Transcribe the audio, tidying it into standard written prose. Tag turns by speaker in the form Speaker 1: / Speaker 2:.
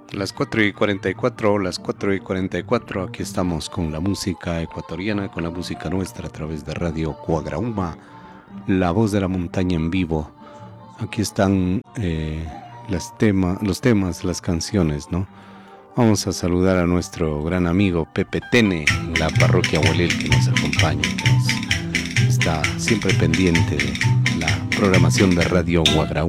Speaker 1: Las 4:44, las 4:44, aquí estamos con la música ecuatoriana, con la música nuestra a través de Radio Cuagrauma, la voz de la montaña en vivo. Aquí están los temas, las canciones, ¿no? Vamos a saludar a nuestro gran amigo Pepe Tene en la parroquia Huelil, que nos acompaña, que está siempre pendiente de la programación de Radio Cuagrauma.